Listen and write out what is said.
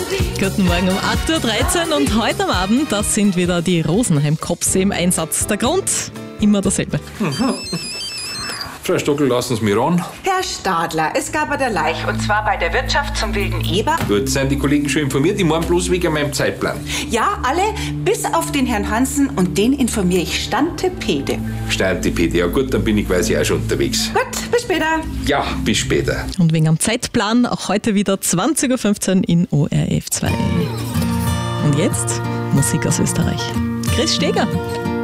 Guten Morgen um 8.13 Uhr und heute am Abend, das sind wieder die Rosenheim-Copse im Einsatz. Der Grund? Immer derselbe. Frau Stockel, lassen Sie mich ran. Herr Stadler, es gab eine Leich, und zwar bei der Wirtschaft zum Wilden Eber. Gut, sind die Kollegen schon informiert? Ich meine bloß wegen meinem Zeitplan. Ja, alle, bis auf den Herrn Hansen, und den informiere ich stantepede. Stantepede, ja gut, dann bin ich quasi auch schon unterwegs. Gut, bis später. Ja, bis später. Und wegen am Zeitplan auch heute wieder 20.15 Uhr in ORF 2. Und jetzt Musik aus Österreich. Chris Steger.